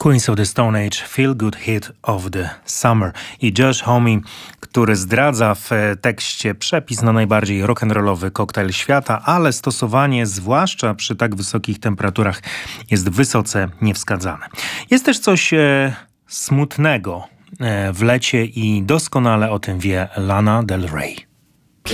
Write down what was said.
Queens of the Stone Age, Feel Good Hit of the Summer. I Josh Homme, który zdradza w tekście przepis na najbardziej rock'n'rollowy koktajl świata, ale stosowanie, zwłaszcza przy tak wysokich temperaturach, jest wysoce niewskazane. Jest też coś smutnego w lecie i doskonale o tym wie Lana Del Rey.